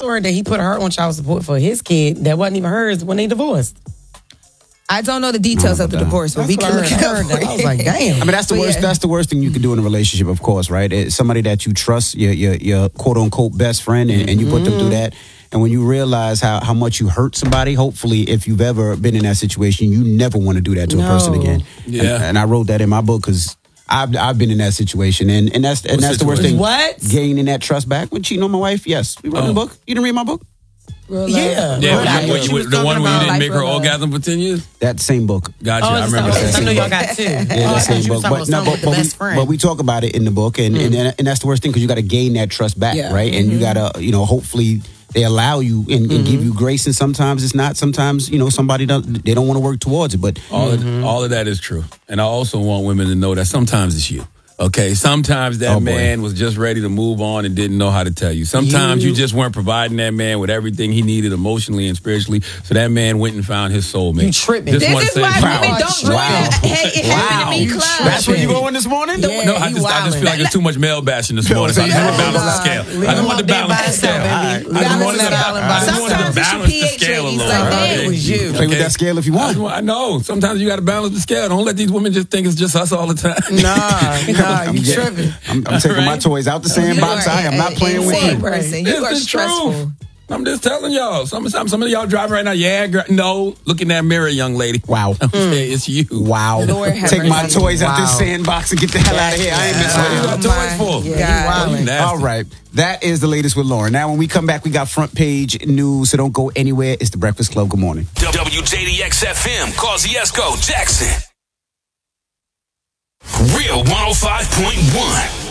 story that he put her on child support for his kid that wasn't even hers when they divorced. I don't know the details of the divorce, but we can look it up. I was like, damn. I mean, that's the worst. That's the worst thing you can do in a relationship, of course, right? It's somebody that you trust, your quote unquote best friend, and you put them through that. And when you realize how much you hurt somebody, hopefully, if you've ever been in that situation, you never want to do that to a person again. Yeah. And I wrote that in my book because I've been in that situation, and that's the worst thing. What? Gaining that trust back when cheating on my wife. Yes, we wrote the book. You didn't read my book? Yeah. The one where you didn't make her orgasm for 10 years? That same book. Gotcha. I remember that. I know y'all got two. Yeah, that same book. But we talk about it in the book, and that's the worst thing because you got to gain that trust back, right? And you got to, hopefully they allow you and give you grace, and sometimes it's not. Sometimes, somebody they don't want to work towards it. But all of that is true. And I also want women to know that sometimes it's you. Okay, sometimes that man was just ready to move on and didn't know how to tell you. Sometimes you just weren't providing that man with everything he needed emotionally and spiritually, so that man went and found his soulmate. You tripping. This is why women don't join Hey Me Club. That's where you going this morning? Yeah, no, I just feel like there's too much male bashing this morning, so I just want to balance the scale. I just want to balance the scale. I just want to balance the scale a little bit. It was you. Play with that scale if you want. I know. Sometimes you got to balance the scale. Don't let these women just think it's just us all the time. Nah. You tripping. I'm taking my toys out the sandbox. I am not playing with you. Person. You are stressful. I'm just telling y'all. Some of y'all driving right now. Yeah, girl. No, look in that mirror, young lady. Wow. It's you. Wow. Take my toys out this sandbox and get the hell out of here. I ain't messing with you. Toys for. All right. That is the latest with Lauren. Now, when we come back, we got front page news, so don't go anywhere. It's the Breakfast Club. Good morning. WJDX FM, Kosciuszko, Jackson. Real 105.1.